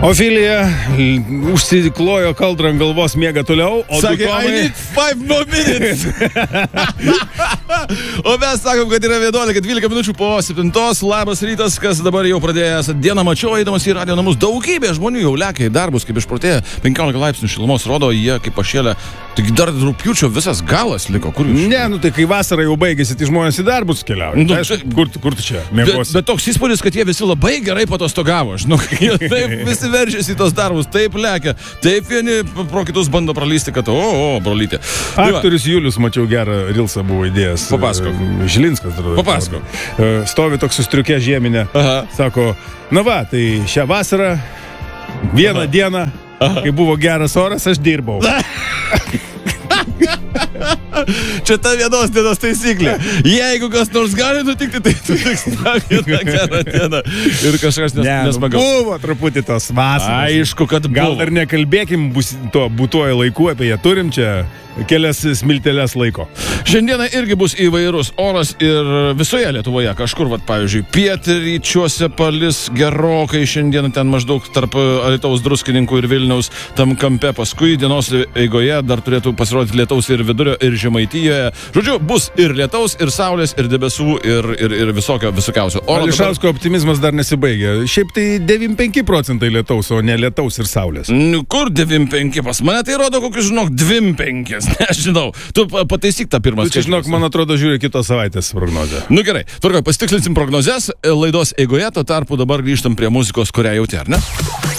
Ofilija užsiklojo kaldrą ant galvos, miega toliau, o sakė, I need 5 more minutes. O mes sakom, kad yra 11-12 minučių po 7. Labas rytas, kas dabar jau pradėjęs dieną mačiau, eidamas į radio namus. Daugybė žmonių jau lekia į darbus, kaip išprotėję. 15 laipsnių šilumos rodo, jie kaip pašėlė. Tik dar rugpjūčio visas galas liko. Kur jūs? Ne, nu tai kai vasara jau baigėsi, tai žmonės į darbus keliauja. Nu, kur tu čia mėgosi? Bet toks įspūdis, kad jie visi labai gerai patostogavo. Žinok, jie taip visi veržėsi į tos darbus, taip lekia, taip vieni pro kitus bando pralysti, kad brolytė. Aktorius Julius, mačiau, gerą rilsą buvo įdėjęs. Papasakok. Žilinskas, atrodo. Papasakok. Stovi toks sustriukė žieminė. Aha. Sako, na va, tai šią vasarą vieną dieną, kai buvo geras oras, aš dirbau. Čia ta vienos dienos taisyklė. Jeigu kas nors gali nutikti, tai tu tiks tą vieną gerą dieną. Ir kažkas nesmagaus. Buvo truputį tos vasaros. Aišku, kad buvo. Gal dar nekalbėkim to būtuoju laiku, apie ją turim čia kelias smilteles laiko. Šiandieną irgi bus įvairus oras ir visoje Lietuvoje. Kažkur, pavyzdžiui, pietryčiuose palis gerokai šiandieną ten maždaug tarp Alytaus, Druskininkų ir Vilniaus tam kampe. Paskui dienos eigoje dar turėtų pasirodyti lietaus ir vidurio ir Žemaitijoje. Žodžiu, bus ir lietaus, ir saulės, ir debesų, ir visokiausio. Ališausko optimizmas dar nesibaigė. Šiaip tai 95% lietaus, o ne lietaus ir saulės. Kur 95? Pas mane tai rodo kokius, žinok, 25. Nežinau. Tu pataisyk tą pirmą skaičių. Čia, žinok, man atrodo, žiūri kitos savaitės prognozę. Nu gerai. Tvarkoj, pasitikslinsim prognozes laidos eigoje, tuo tarpu dabar grįžtam prie muzikos, kurią jauti, ar ne?